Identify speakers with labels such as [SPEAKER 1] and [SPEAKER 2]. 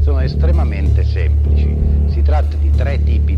[SPEAKER 1] sono estremamente semplici. Si tratta di tre tipi